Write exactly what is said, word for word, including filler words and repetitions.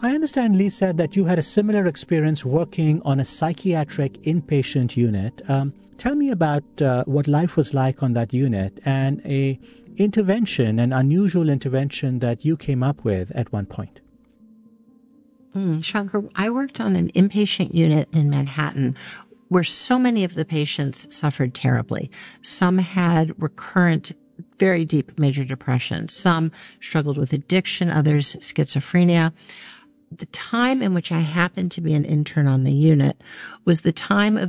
I understand, Lisa, that you had a similar experience working on a psychiatric inpatient unit. Um, tell me about uh, what life was like on that unit and a intervention, an unusual intervention that you came up with at one point. Mm, Shankar, I worked on an inpatient unit in Manhattan where so many of the patients suffered terribly. Some had recurrent, very deep major depression. Some struggled with addiction, others schizophrenia. The time in which I happened to be an intern on the unit was the time of